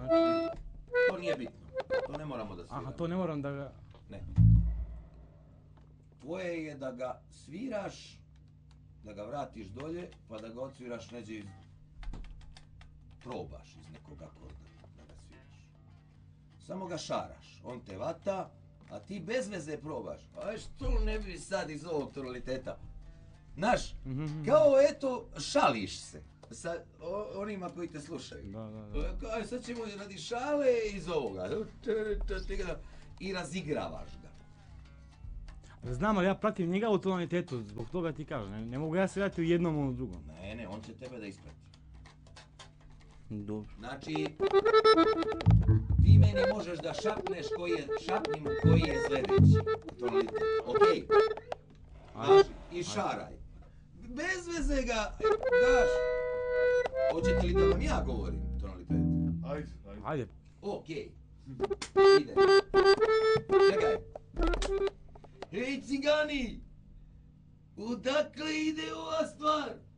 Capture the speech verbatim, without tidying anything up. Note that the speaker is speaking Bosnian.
To nije bitno. To ne moramo da sviramo. Aha, to ne moram da ga... Ne. Tvoje je da ga sviraš, da ga vratiš dolje, pa da ga odsviraš neđe iz... Probaš iz nekog akorda da ga sviraš. Samo ga šaraš, on te vata, a ti bez veze probaš. A što ne bi sad iz ovog tonaliteta? Znaš, kao eto, šališ se sa onima koji te slušaju. Da, da, da. Kao, sad ćemo radi šale iz ovoga. I razigravaš ga. Znam, ali ja pratim njega u tonalitetu, zbog toga ti kažem. Ne, ne mogu ja svirati u jednom ili u drugom. Ne, ne, on će tebe da isprati. Dobro. Znači, ti meni možeš da šapneš koji je, šapnim koji je sledeći tonalitet, okej? Okay. I šaraj. Bez veze ga daš. Hoćete li da vam ja govorim tonalitet? Ajde, ajde. Ajde. Okej. Ide. Čekaj. Hej cigani! Odakle ide ova stvar?